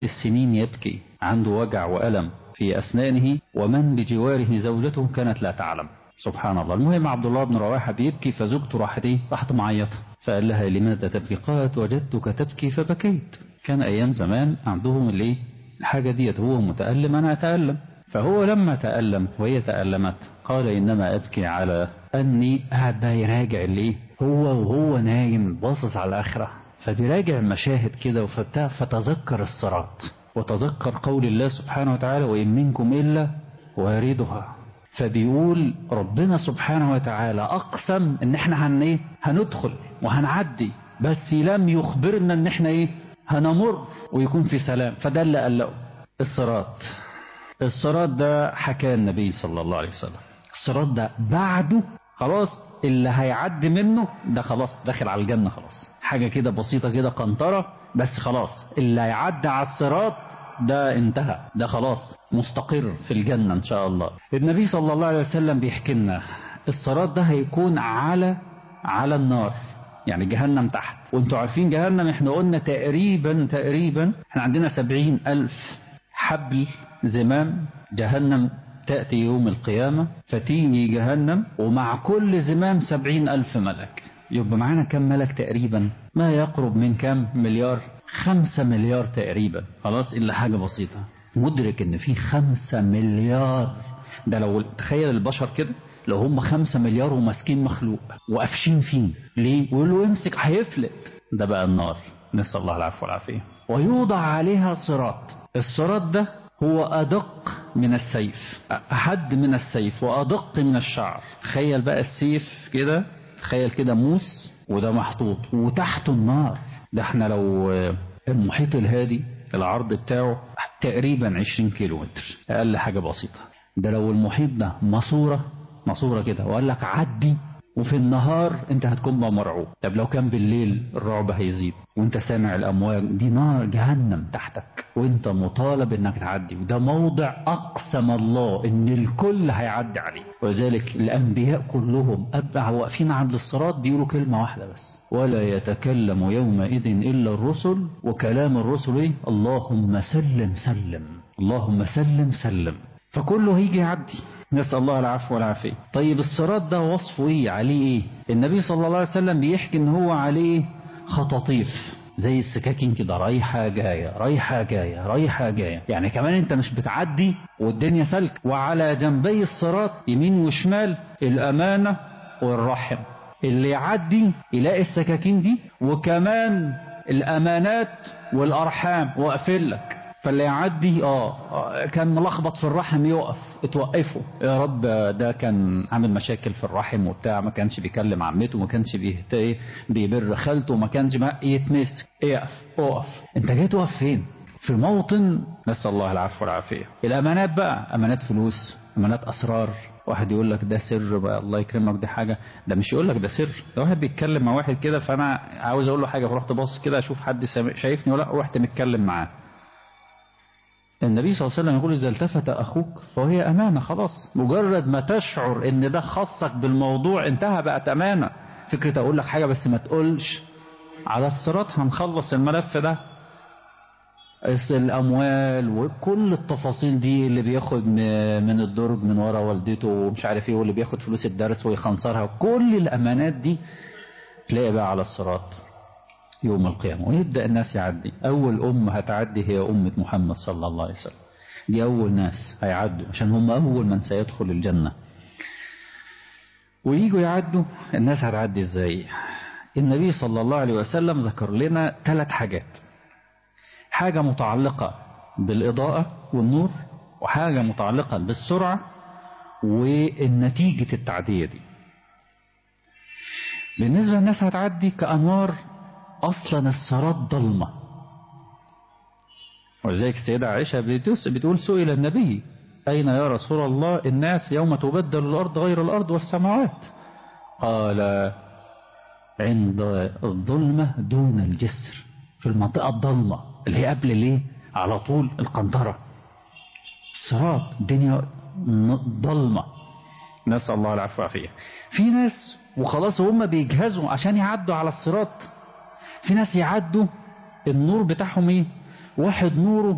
السنين يبكي، عنده وجع وألم في أسنانه، ومن بجواره زوجته كانت لا تعلم. سبحان الله. المهم عبد الله بن رواحة بيبكي، فزوجته راحت معيطة، فقال لها لماذا تبكي؟ قالت وجدتك تبكي فبكيت. كان أيام زمان عندهم الحاجة ديت، هو متألم أنا أتألم، فهو لما تألم وهي تألمت قال إنما أبكي على أني قاعد ده يراجع وهو نايم باصص على الآخرة، فبيراجع المشاهد كده فتذكر الصراط، وتذكر قول الله سبحانه وتعالى وإن منكم إلا واردها. فبيقول ربنا سبحانه وتعالى أقسم إن إحنا هندخل وهنعدي، بس لم يخبرنا إن إحنا هنمر ويكون في سلام. فده اللي قلقه الصراط ده حكى النبي صلى الله عليه وسلم. الصراط ده بعده خلاص، اللي هيعدي منه ده خلاص داخل على الجنة، خلاص حاجة كده بسيطة كده قنطرة بس، خلاص اللي هيعدي على الصراط ده انتهى، ده خلاص مستقر في الجنة إن شاء الله. النبي صلى الله عليه وسلم بيحكي لنا الصراط ده هيكون على النار، يعني جهنم تحت. وانتوا عارفين جهنم احنا قلنا تقريبا احنا عندنا 70,000 حبل زمام. جهنم تأتي يوم القيامة فتيجي جهنم ومع كل زمام 70,000 ملك، يبقى معانا كم ملك تقريبا؟ ما يقرب من كم مليار؟ 5 مليار تقريبا. خلاص إلا حاجة بسيطة. مدرك ان في 5 مليار؟ ده لو تخيل البشر كده لو هم 5 مليار وماسكين مخلوق وقافشين فيه ليه؟ ويقولوا امسك هيفلت. ده بقى النار، نسأل الله العفو والعافية. ويوضع عليها صراط. الصراط ده هو أدق من السيف، أحد من السيف وأدق من الشعر. تخيل بقى السيف كده، تخيل كده موس وده محطوط وتحته النار. ده احنا لو المحيط الهادي العرض بتاعه تقريبا 20 كيلومتر، أقل حاجة بسيطة. ده لو المحيط ده ماسورة كده وقال لك عدي، وفي النهار انت هتكون بقى مرعوب. طب لو كان بالليل الرعب هيزيد وانت سامع الامواج دي، نار جهنم تحتك وانت مطالب انك تعدي، وده موضع اقسم الله ان الكل هيعدي عليه. ولذلك الانبياء كلهم واقفين عند الصراط بيقولوا كلمة واحدة بس: ولا يتكلم يومئذ الا الرسل. وكلام الرسل اللهم سلم سلم، اللهم سلم سلم. فكله هيجي يعدي، نسأل الله العفو والعافية. طيب الصراط ده وصفه ايه؟ عليه ايه؟ النبي صلى الله عليه وسلم بيحكي ان هو عليه خطاطيف زي السكاكين كده، رايحة جاية رايحة جاية رايحة جاية، يعني كمان انت مش بتعدي والدنيا سلك. وعلى جنبي الصراط يمين وشمال الأمانة والرحم، اللي يعدي يلاقي السكاكين دي وكمان الأمانات والأرحام واقفين لك. فاللي يعدي كان ملخبط في الرحم يقف، توقفه يا رب. ده كان عامل مشاكل في الرحم وبتاع، ما كانش بيكلم عمته، ما كانش بيبر خالته، ما كانش يتمسك. اقف. انت جاي تقف فين؟ في موطن نسأل الله العفو والعافية. الامانات بقى، امانات فلوس، امانات اسرار. واحد يقول لك ده سر بقى، الله يكرمك دي حاجة، ده مش يقول لك ده سر، ده واحد بيتكلم مع واحد كده، فانا عاوز اقول له حاجة فرحت باصص كده اشوف حد شايفني ولا، ورحت متكلم معاه. النبي صلى الله عليه وسلم يقول إذا التفت أخوك فهي أمانة. خلاص مجرد ما تشعر إن ده خصك بالموضوع انتهى، بقت أمانة. فكرة أقول لك حاجة بس ما تقولش على الصراط، هنخلص الملف ده. الأموال وكل التفاصيل دي، اللي بياخد من الدرج من ورا والدته ومش عارف ايه، واللي بياخد فلوس الدرس ويخنصرها، كل الأمانات دي تلاقي بقى على الصراط يوم القيامة. ويبدأ الناس يعدي. أول هتعدي هي أمة محمد صلى الله عليه وسلم. دي أول ناس هيعدوا عشان هم أول من سيدخل الجنة. وييجوا يعدوا، الناس هتعدي إزاي؟ النبي صلى الله عليه وسلم ذكر لنا 3 حاجات: حاجة متعلقة بالإضاءة والنور، وحاجة متعلقة بالسرعة، والنتيجة التعدية دي. بالنسبة للناس هتعدي كأنوار، أصلا الصراط ضلمة. ولذلك السيدة عائشة بتقول سئل النبي أين يا رسول الله الناس يوم تبدل الأرض غير الأرض والسماوات؟ قال عند الظلمة دون الجسر، في المنطقة الضلمة اللي هي قبل على طول القنطرة. الصراط الدنيا ضلمة، نسأل الله العفو والعافية. في ناس وخلاص هم بيجهزوا عشان يعدوا على الصراط. في ناس يعدوا النور بتاعهم واحد نوره